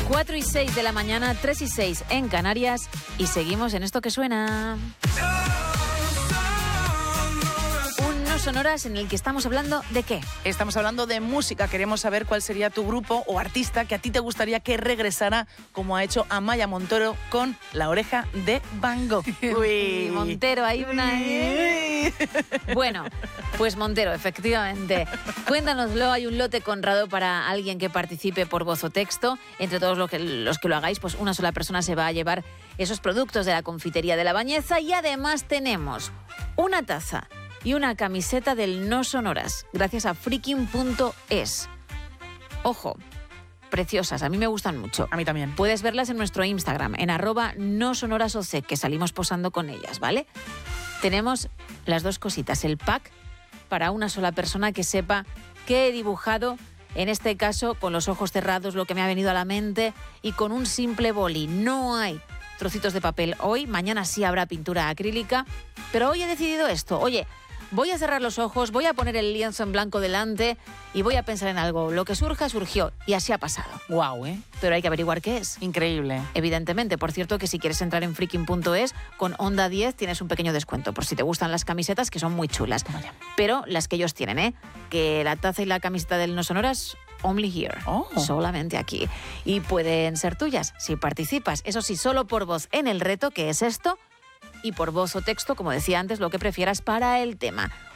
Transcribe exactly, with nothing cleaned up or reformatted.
cuatro y seis de la mañana, tres y seis en Canarias, y seguimos en esto que suena. Un No Sonoras en el que estamos hablando de qué. Estamos hablando de música. Queremos saber cuál sería tu grupo o artista que a ti te gustaría que regresara, como ha hecho Amaya Montero con La Oreja de Van Gogh. Uy, Montero, hay una... ¿eh? Bueno, pues Montero, efectivamente. Cuéntanoslo, hay un lote Conrado para alguien que participe por voz o texto. Entre todos los que, los que lo hagáis, pues una sola persona se va a llevar esos productos de la confitería de La Bañeza, y además tenemos una taza y una camiseta del No Sonoras, gracias a freaking punto es. Ojo, preciosas, a mí me gustan mucho. A mí también. Puedes verlas en nuestro Instagram, en arroba no sonoras o c, que salimos posando con ellas, ¿vale? Tenemos las dos cositas, el pack para una sola persona que sepa qué he dibujado, en este caso con los ojos cerrados, lo que me ha venido a la mente, y con un simple boli. No hay trocitos de papel hoy, mañana sí habrá pintura acrílica, pero hoy he decidido esto. Oye, voy a cerrar los ojos, voy a poner el lienzo en blanco delante y voy a pensar en algo. Lo que surja, surgió. Y así ha pasado. Guau, ¿eh? Pero hay que averiguar qué es. Increíble. Evidentemente. Por cierto, que si quieres entrar en freaking punto es, con Onda diez tienes un pequeño descuento, por si te gustan las camisetas, que son muy chulas. Vaya. Pero las que ellos tienen, ¿eh? Que la taza y la camiseta del No Sonoras, only here. Oh. Solamente aquí. Y pueden ser tuyas si participas. Eso sí, solo por voz en el reto, que es esto, y por voz o texto, como decía antes, lo que prefieras para el tema.